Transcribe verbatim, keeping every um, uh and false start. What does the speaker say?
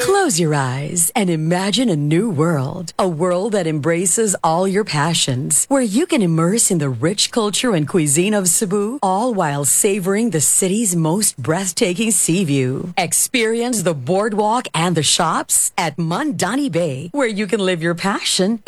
Close your eyes and imagine a new world. A world that embraces all your passions, where you can immerse in the rich culture and cuisine of Cebu, all while savoring the city's most breathtaking sea view. Experience the boardwalk and the shops at Mandani Bay, where you can live your passion